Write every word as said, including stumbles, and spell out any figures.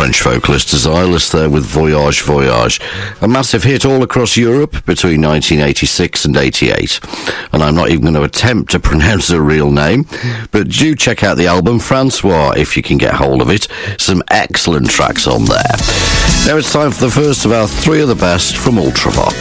French vocalist Desireless there with Voyage Voyage, a massive hit all across Europe between nineteen eighty-six and eighty-eight. And I'm not even going to attempt to pronounce her real name, but do check out the album Francois if you can get hold of it. Some excellent tracks on there. Now it's time for the first of our three of the best from Ultravox.